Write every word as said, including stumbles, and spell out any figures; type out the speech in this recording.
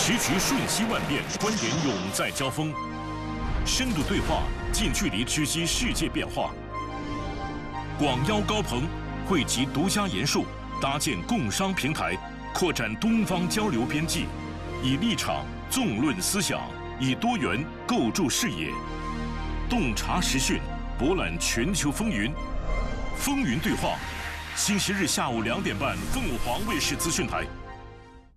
时局瞬息万变，观点永在交锋。深度对话，近距离知悉世界变化。广邀高朋，汇集独家研述，搭建共商平台，扩展东方交流边际，以立场纵论思想，以多元构筑视野。洞察时讯，博览全球风云。风云对话，星期日下午两点半，凤凰卫视资讯台。